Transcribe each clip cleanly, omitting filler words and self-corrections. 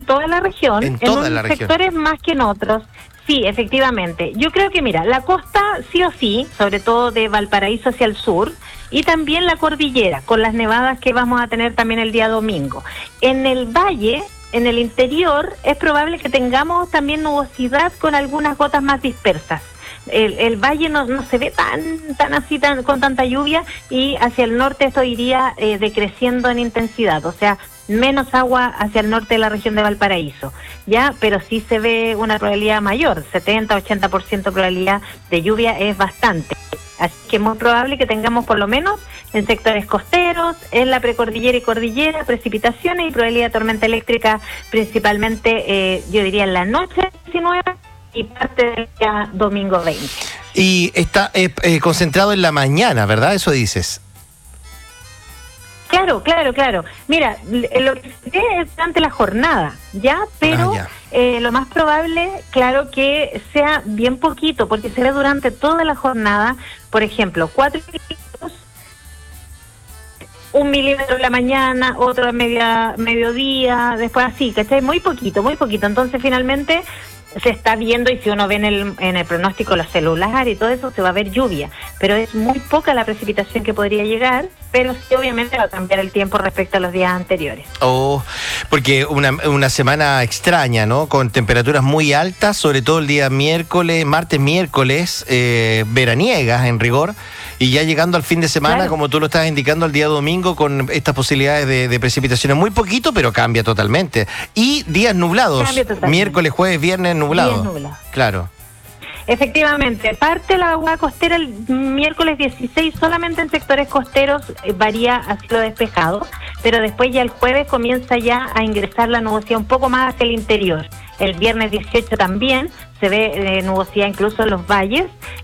toda la región, en toda la región. sectores más que en otros. Sí, efectivamente. Yo creo que, mira, la costa sí o sí, sobre todo de Valparaíso hacia el sur, y también la cordillera, con las nevadas que vamos a tener también el día domingo. En el valle, en el interior, es probable que tengamos también nubosidad con algunas gotas más dispersas. El valle no se ve tan así con tanta lluvia, y hacia el norte esto iría decreciendo en intensidad, o sea, menos agua hacia el norte de la región de Valparaíso, ya, pero sí se ve una probabilidad mayor, 70-80% probabilidad de lluvia es bastante. Así que es muy probable que tengamos por lo menos en sectores costeros, en la precordillera y cordillera, precipitaciones y probabilidad de tormenta eléctrica, principalmente yo diría en la noche 19 y parte del día domingo 20. Y está concentrado en la mañana, ¿verdad? Eso dices. Claro. Mira, lo que se ve es durante la jornada, ¿ya? Pero lo más probable, claro, que sea bien poquito, porque se ve durante toda la jornada. Por ejemplo, 4 milímetros, 1 milímetro en la mañana, otro a mediodía, después así, ¿cachai? Muy poquito. Entonces, finalmente, se está viendo, y si uno ve en el pronóstico los celulares y todo eso, se va a ver lluvia, pero es muy poca la precipitación que podría llegar, pero sí obviamente va a cambiar el tiempo respecto a los días anteriores. Porque una semana extraña, ¿no? Con temperaturas muy altas, sobre todo el día martes, miércoles, veraniegas en rigor, y ya llegando al fin de semana, claro, como tú lo estás indicando, al día domingo, con estas posibilidades de precipitaciones, muy poquito, pero cambia totalmente. Y días nublados, miércoles, jueves, viernes nublado. Claro. Efectivamente, parte de la vaguada costera el miércoles 16 solamente en sectores costeros, varía a cielo despejado, pero después ya el jueves comienza ya a ingresar la nubosidad un poco más hacia el interior. El viernes 18 también se ve nubosidad incluso en los valles.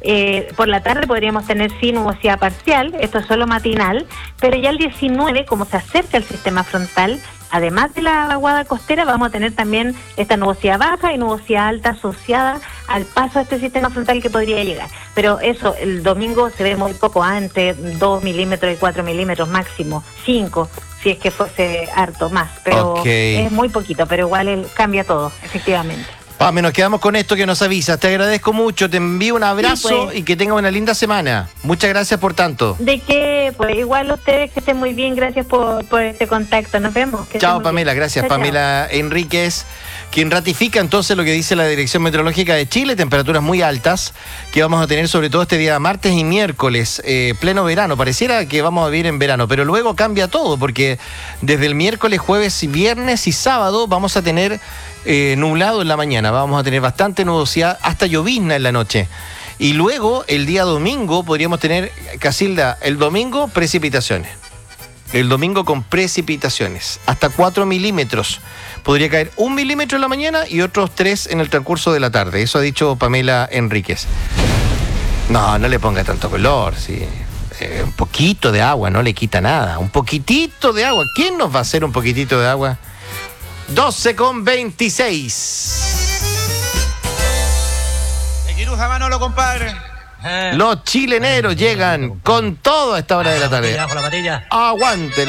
Por la tarde podríamos tener sí nubosidad parcial, esto es solo matinal, pero ya el 19, como se acerca el sistema frontal, además de la vaguada costera, vamos a tener también esta nubosidad baja y nubosidad alta asociada al paso de este sistema frontal que podría llegar. Pero eso, el domingo se ve muy poco, entre 2 milímetros y 4 milímetros máximo, 5, si es que fuese harto más. Pero es muy poquito, pero igual cambia todo, efectivamente. Pame, nos quedamos con esto que nos avisas. Te agradezco mucho, te envío un abrazo, sí, pues, y que tenga una linda semana. Muchas gracias por tanto. ¿De qué? Pues igual ustedes, que estén muy bien. Gracias por este contacto. Nos vemos. Chao, Pamela. Bien. Gracias. Chao, Pamela Enríquez, quien ratifica entonces lo que dice la Dirección Meteorológica de Chile, temperaturas muy altas que vamos a tener sobre todo este día martes y miércoles, pleno verano. Pareciera que vamos a vivir en verano, pero luego cambia todo, porque desde el miércoles, jueves, viernes y sábado vamos a tener nublado en la mañana, vamos a tener bastante nubosidad, hasta llovizna en la noche. Y luego, el día domingo, podríamos tener, Casilda, el domingo precipitaciones. El domingo con precipitaciones, hasta 4 milímetros. Podría caer 1 milímetro en la mañana y otros 3 en el transcurso de la tarde. Eso ha dicho Pamela Enríquez. No le ponga tanto color, sí. Un poquito de agua no le quita nada. Un poquitito de agua. ¿Quién nos va a hacer un poquitito de agua? 12:26. De Quiruja Manolo, compadre. Los chileneros llegan con todo a esta hora de la tarde. Aguante.